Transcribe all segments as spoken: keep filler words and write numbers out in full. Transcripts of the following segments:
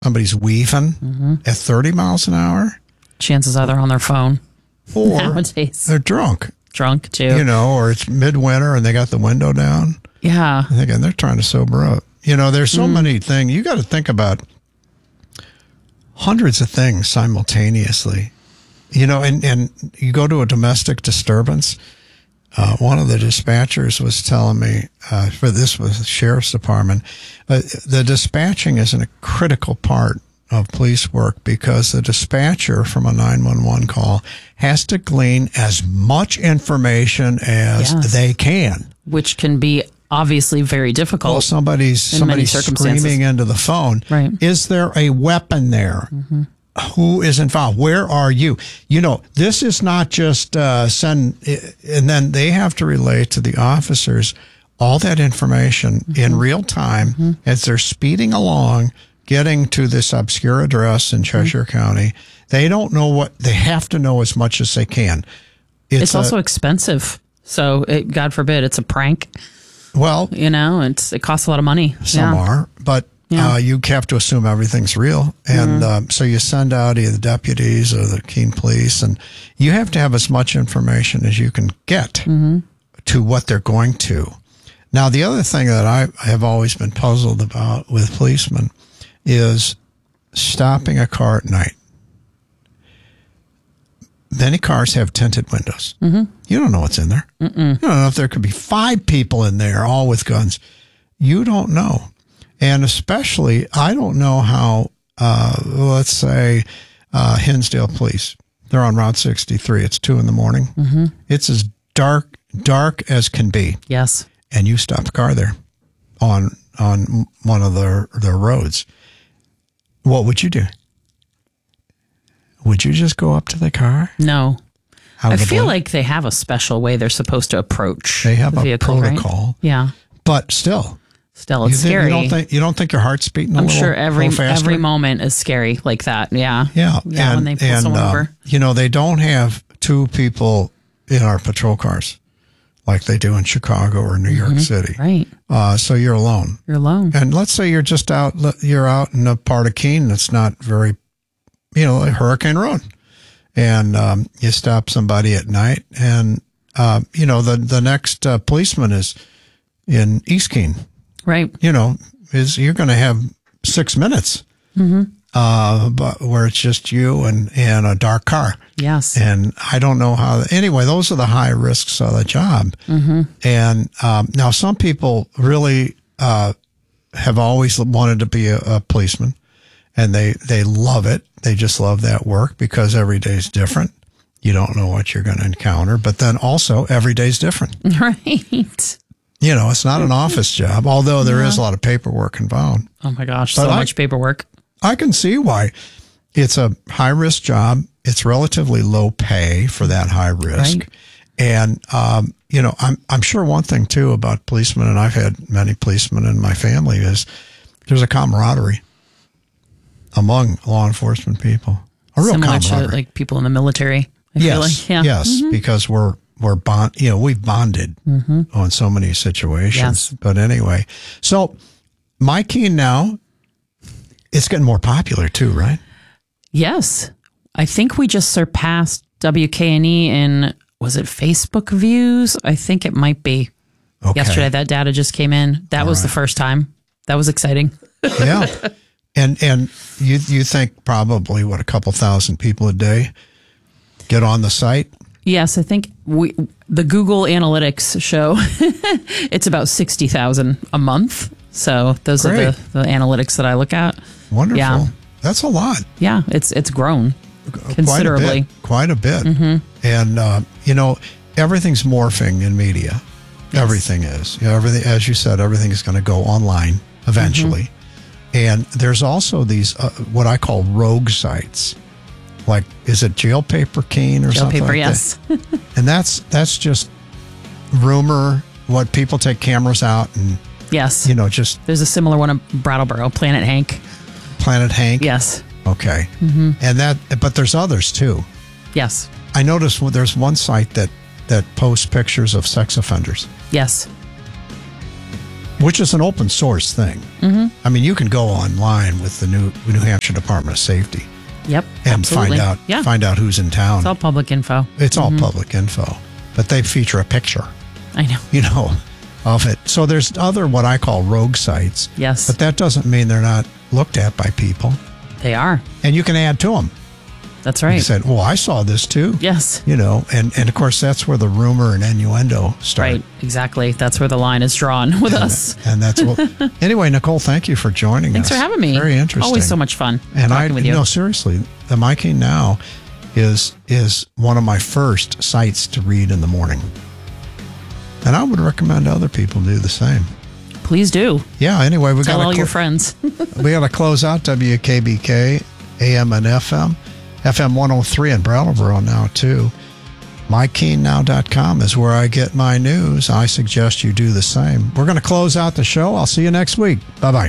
somebody's weaving mm-hmm. at thirty miles an hour. Chances are they're on their phone. Or nowadays. They're drunk. Drunk, too. You know, or it's midwinter and they got the window down. Yeah. I think they're trying to sober up. You know, there's so mm. many things. You got to think about hundreds of things simultaneously. You know, and, and you go to a domestic disturbance. Uh, one of the dispatchers was telling me, uh, for this was the sheriff's department, uh, the dispatching is a critical part of police work because the dispatcher from a nine one one call has to glean as much information as yes. they can. Which can be obviously very difficult. Well, somebody's, somebody's screaming into the phone. Right. Is there a weapon there? Mm-hmm. Who is involved? Where are you? You know, this is not just uh, send, and then they have to relay to the officers all that information mm-hmm. in real time mm-hmm. as they're speeding along, getting to this obscure address in Cheshire mm-hmm. County. They don't know what, they have to know as much as they can. It's, it's also a, expensive. So, it, God forbid, it's a prank. Well, you know, it's, it costs a lot of money. Some yeah. are, but yeah. uh, you have to assume everything's real. And mm-hmm. um, so you send out either the deputies or the Keene police, and you have to have as much information as you can get mm-hmm. to what they're going to. Now, the other thing that I have always been puzzled about with policemen is stopping a car at night. Many cars have tinted windows. Mm-hmm. You don't know what's in there. Mm-mm. You don't know if there could be five people in there, all with guns. You don't know. And especially, I don't know how, uh, let's say, uh, Hinsdale Police. They're on Route sixty-three. It's two in the morning. Mm-hmm. It's as dark, dark as can be. Yes. And you stop a car there on on one of their, their roads. What would you do? Would you just go up to the car? No. Out I the feel blue? like they have a special way they're supposed to approach They have the a vehicle, protocol. Right? Yeah. But still. Still, it's you think, scary. You don't, think, you don't think your heart's beating a I'm little, sure every little faster? every moment is scary like that. Yeah. Yeah. Yeah, and, when they pull and, someone uh, over. You know, they don't have two people in our patrol cars like they do in Chicago or New York mm-hmm. City. Right. Uh, so you're alone. You're alone. And let's say you're just out, you're out in a part of Keene that's not very, you know, like Hurricane Road. And um, you stop somebody at night and, uh, you know, the, the next uh, policeman is in East Keene. Right. You know, is you're going to have six minutes mm-hmm. uh, but where it's just you and, and a dark car. Yes. And I don't know how. Anyway, those are the high risks of the job. Mm-hmm. And um, now some people really uh, have always wanted to be a, a policeman, and they, they love it. They just love that work because every day is different. You don't know what you're going to encounter, but then also every day's different. Right. You know, it's not an office job, although there yeah. is a lot of paperwork involved. Oh my gosh, but so I, much paperwork. I can see why. It's a high risk job. It's relatively low pay for that high risk. Right. And, um, you know, I'm, I'm sure one thing too about policemen, and I've had many policemen in my family, is there's a camaraderie among law enforcement people. A real Similar camaraderie. to like people in the military. I yes. feel like. Yeah. Yes. Mm-hmm. Because we're, we're bond, you know, we've bonded mm-hmm. on so many situations. Yes. But anyway, so My Keene now, it's getting more popular too, right? Yes. I think we just surpassed W K N E in, was it Facebook views? I think it might be. Okay. Yesterday, that data just came in. That All was right. the first time. That was exciting. Yeah. And and you you think probably, what, a couple thousand people a day get on the site? Yes, I think we the Google Analytics show it's about sixty thousand a month. So those Great. are the, the analytics that I look at. Wonderful. Yeah. That's a lot. Yeah, it's it's grown considerably. Quite a bit. Quite a bit. Mm-hmm. And, uh, you know, everything's morphing in media. Yes. Everything is. You know, everything, as you said, everything is going to go online eventually. Mm-hmm. And there's also these, uh, what I call rogue sites. Like, is it Jail Paper Keene or Jail something paper, like yes. that? And that's that's just rumor, what people take cameras out and, yes, you know, just. There's a similar one in Brattleboro, Planet Hank. Planet Hank? Yes. Okay. Mm-hmm. And that, but there's others too. Yes. I noticed there's one site that, that posts pictures of sex offenders. Yes. which is an open source thing. Mm-hmm. I mean, you can go online with the new New Hampshire Department of Safety. Yep, and absolutely. find out yeah. find out who's in town. It's all public info. It's all mm-hmm. public info, but they feature a picture. I know. You know, of it. So there's other what I call rogue sites. Yes, but that doesn't mean they're not looked at by people. They are, and you can add to them. That's right. You said, "Well, I saw this too." Yes. You know, and, and of course that's where the rumor and innuendo start. Right. Exactly. That's where the line is drawn with and, us. And that's what. Anyway, Nicole, thank you for joining Thanks us. Thanks for having me. Very interesting. Always so much fun. And talking I, with you. no, seriously, the My Keene Now is is one of my first sites to read in the morning, and I would recommend other people do the same. Please do. Yeah. Anyway, we got tell all cl- your friends. we got to close out W K B K A M and F M. F M one oh three in Brattleboro now, too. my keene now dot com is where I get my news. I suggest you do the same. We're going to close out the show. I'll see you next week. Bye-bye.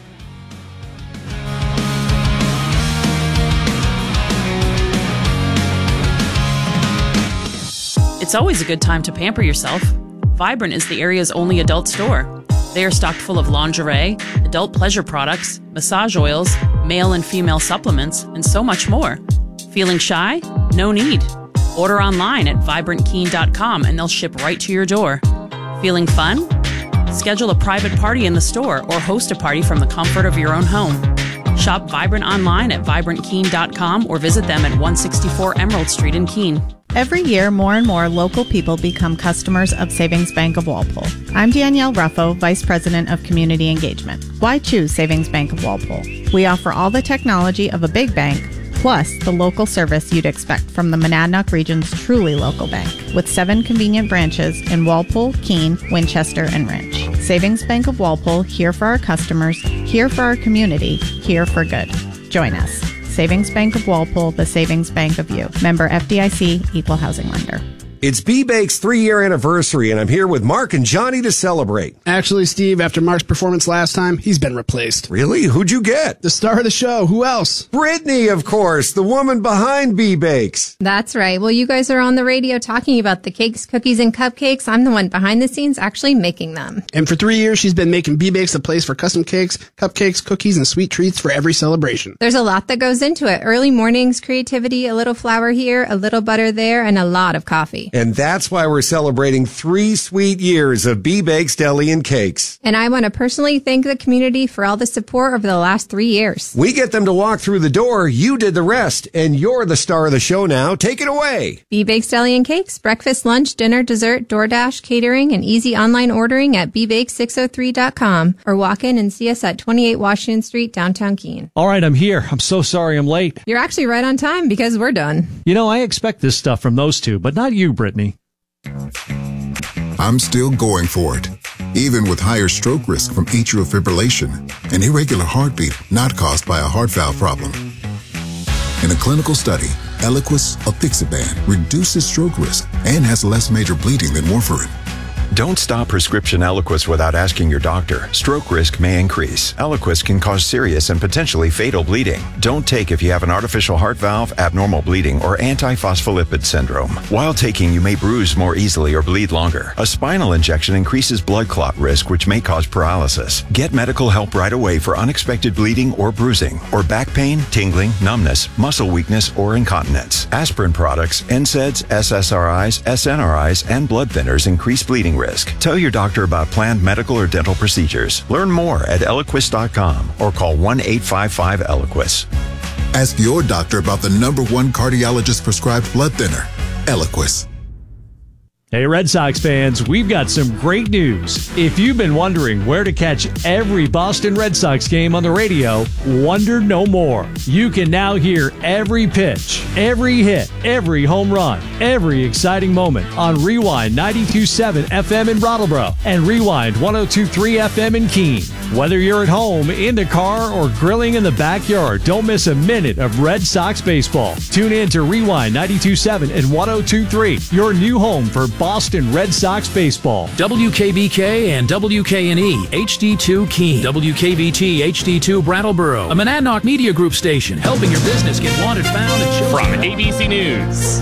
It's always a good time to pamper yourself. Vibrant is the area's only adult store. They are stocked full of lingerie, adult pleasure products, massage oils, male and female supplements, and so much more. Feeling shy? No need. Order online at vibrant keene dot com and they'll ship right to your door. Feeling fun? Schedule a private party in the store or host a party from the comfort of your own home. Shop Vibrant online at vibrant keene dot com or visit them at one sixty-four Emerald Street in Keene. Every year, more and more local people become customers of Savings Bank of Walpole. I'm Danielle Ruffo, Vice President of Community Engagement. Why choose Savings Bank of Walpole? We offer all the technology of a big bank, plus the local service you'd expect from the Monadnock region's truly local bank, with seven convenient branches in Walpole, Keene, Winchester, and Rich. Savings Bank of Walpole, here for our customers, here for our community, here for good. Join us. Savings Bank of Walpole, the savings bank of you. Member F D I C, Equal Housing Lender. It's B-Bake's three-year anniversary, and I'm here with Mark and Johnny to celebrate. Actually, Steve, after Mark's performance last time, he's been replaced. Really? Who'd you get? The star of the show. Who else? Brittany, of course, the woman behind B-Bakes. That's right. Well, you guys are on the radio talking about the cakes, cookies, and cupcakes. I'm the one behind the scenes actually making them. And for three years, she's been making B-Bakes a place for custom cakes, cupcakes, cookies, and sweet treats for every celebration. There's a lot that goes into it. Early mornings, creativity, a little flour here, a little butter there, and a lot of coffee. And that's why we're celebrating three sweet years of B-Bakes Deli and Cakes. And I want to personally thank the community for all the support over the last three years. We get them to walk through the door. You did the rest, and you're the star of the show now. Take it away. B-Bakes Deli and Cakes, breakfast, lunch, dinner, dessert, DoorDash, catering, and easy online ordering at b bakes six oh three dot com or walk in and see us at twenty-eight Washington Street, downtown Keene. All right, I'm here. I'm so sorry I'm late. You're actually right on time because we're done. You know, I expect this stuff from those two, but not you, Brittany. I'm still going for it, even with higher stroke risk from atrial fibrillation, an irregular heartbeat not caused by a heart valve problem. In a clinical study, Eliquis apixaban reduces stroke risk and has less major bleeding than warfarin. Don't stop prescription Eliquis without asking your doctor. Stroke risk may increase. Eliquis can cause serious and potentially fatal bleeding. Don't take if you have an artificial heart valve, abnormal bleeding, or antiphospholipid syndrome. While taking, you may bruise more easily or bleed longer. A spinal injection increases blood clot risk, which may cause paralysis. Get medical help right away for unexpected bleeding or bruising, or back pain, tingling, numbness, muscle weakness, or incontinence. Aspirin products, N SAIDs, S S R Is, S N R Is, and blood thinners increase bleeding risk. Tell your doctor about planned medical or dental procedures. Learn more at eliquis dot com or call one eight five five Eliquis. Ask your doctor about the number one cardiologist prescribed blood thinner, Eliquis. Hey, Red Sox fans, we've got some great news. If you've been wondering where to catch every Boston Red Sox game on the radio, wonder no more. You can now hear every pitch, every hit, every home run, every exciting moment on Rewind ninety-two point seven F M in Brattleboro and Rewind one oh two point three F M in Keene. Whether you're at home, in the car, or grilling in the backyard, don't miss a minute of Red Sox baseball. Tune in to Rewind ninety-two point seven and one oh two point three, your new home for Boston Red Sox baseball. W K B K and W K N E H D two Keene. W K V T H D two Brattleboro. A Monadnock Media Group station helping your business get wanted, found, and chosen. From A B C News,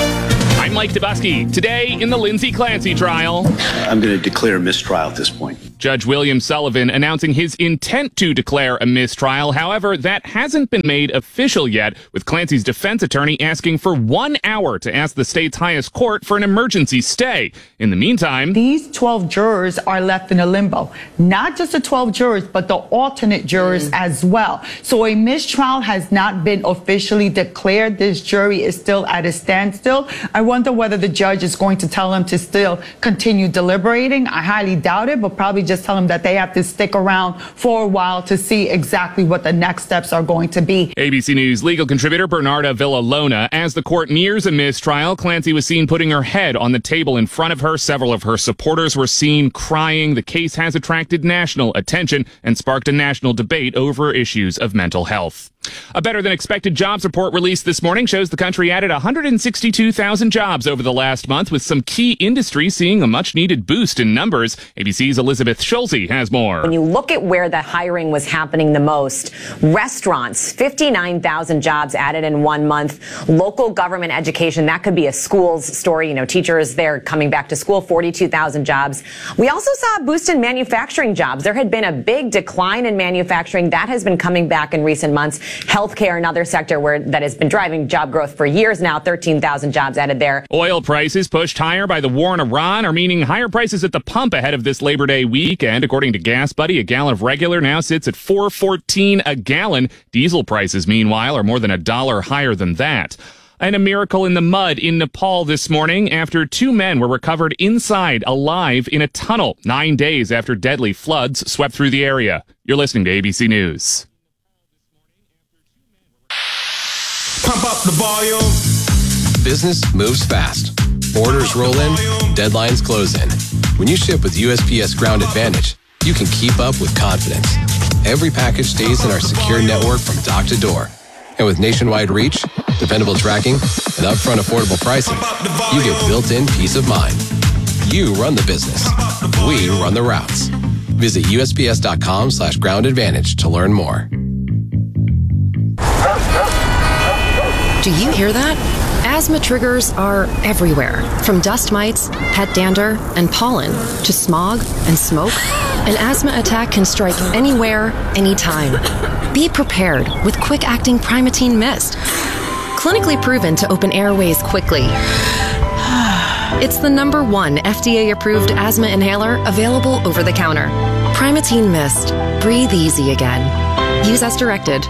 I'm Mike Dubusky. Today in the Lindsay Clancy trial. I'm going to declare a mistrial at this point. Judge William Sullivan announcing his intent to declare a mistrial. However, that hasn't been made official yet, with Clancy's defense attorney asking for one hour to ask the state's highest court for an emergency stay. In the meantime, these twelve jurors are left in a limbo. Not just the twelve jurors, but the alternate jurors mm. as well. So a mistrial has not been officially declared. This jury is still at a standstill. I wonder whether the judge is going to tell them to still continue deliberating. I highly doubt it, but probably just tell them that they have to stick around for a while to see exactly what the next steps are going to be. A B C News legal contributor Bernarda Villalona. As the court nears a mistrial, Clancy was seen putting her head on the table in front of her. Several of her supporters were seen crying. The case has attracted national attention and sparked a national debate over issues of mental health. A better-than-expected jobs report released this morning shows the country added one hundred sixty-two thousand jobs over the last month, with some key industries seeing a much-needed boost in numbers. A B C's Elizabeth Schulze has more. When you look at where the hiring was happening the most, restaurants, fifty-nine thousand jobs added in one month. Local government education, that could be a schools story. You know, teachers, they're coming back to school, forty-two thousand jobs. We also saw a boost in manufacturing jobs. There had been a big decline in manufacturing. That has been coming back in recent months. Healthcare, another sector where that has been driving job growth for years now, thirteen thousand jobs added there. Oil prices pushed higher by the war in Iran are meaning higher prices at the pump ahead of this Labor Day weekend. According to Gas Buddy, a gallon of regular now sits at four fourteen a gallon. Diesel prices, meanwhile, are more than a dollar higher than that. And a miracle in the mud in Nepal this morning after two men were recovered inside alive in a tunnel nine days after deadly floods swept through the area. You're listening to A B C News. Pump up the volume. Business moves fast. Orders roll in, deadlines close in. When you ship with U S P S Ground Advantage, you can keep up with confidence. Every package stays in our secure network from dock to door. And with nationwide reach, dependable tracking, and upfront affordable pricing, you get built-in peace of mind. You run the business. We run the routes. Visit U S P S dot com slash ground advantage to learn more. Do you hear that? Asthma triggers are everywhere, from dust mites, pet dander, and pollen, to smog and smoke. An asthma attack can strike anywhere, anytime. Be prepared with quick-acting Primatene Mist. Clinically proven to open airways quickly. It's the number one F D A-approved asthma inhaler available over the counter. Primatene Mist. Breathe easy again. Use as directed.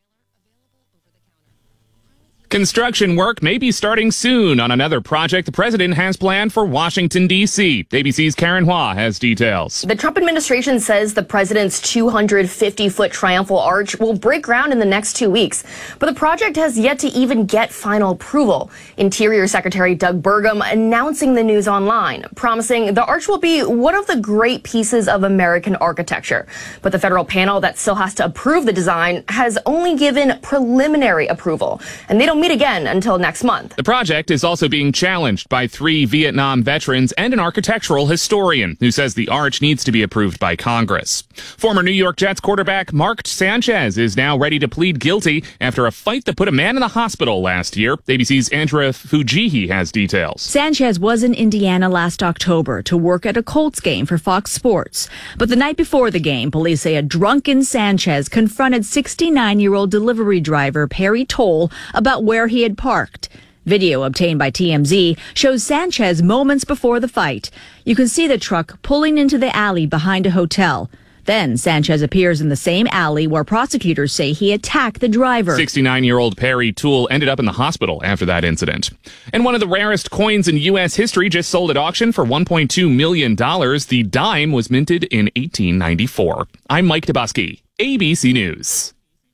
Construction work may be starting soon on another project the president has planned for Washington, D C A B C's Karen Hua has details. The Trump administration says the president's two hundred fifty foot triumphal arch will break ground in the next two weeks. But the project has yet to even get final approval. Interior Secretary Doug Burgum announcing the news online, promising the arch will be one of the great pieces of American architecture. But the federal panel that still has to approve the design has only given preliminary approval, and they don't meet again until next month. The project is also being challenged by three Vietnam veterans and an architectural historian who says the arch needs to be approved by Congress. Former New York Jets quarterback Mark Sanchez is now ready to plead guilty after a fight that put a man in the hospital last year. A B C's Andrea Fujihi has details. Sanchez was in Indiana last October to work at a Colts game for Fox Sports. But the night before the game, police say a drunken Sanchez confronted sixty-nine-year-old delivery driver Perry Toll about where he had parked. Video obtained by T M Z shows Sanchez moments before the fight. You can see the truck pulling into the alley behind a hotel. Then Sanchez appears in the same alley where prosecutors say he attacked the driver. sixty-nine-year-old Perry Toole ended up in the hospital after that incident. And one of the rarest coins in U S history just sold at auction for one point two million dollars. The dime was minted in eighteen ninety-four. I'm Mike Dubosky, A B C News.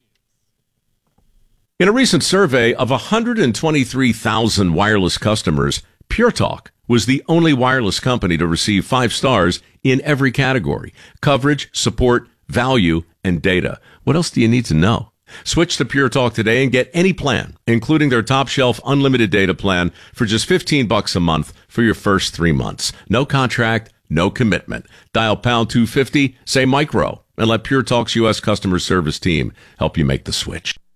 In a recent survey of one hundred twenty-three thousand wireless customers, Pure Talk was the only wireless company to receive five stars in every category: coverage, support, value, and data. What else do you need to know? Switch to Pure Talk today and get any plan, including their top shelf unlimited data plan for just fifteen bucks a month for your first three months. No contract, no commitment. Dial pound two fifty, say micro, and let Pure Talk's U S customer service team help you make the switch.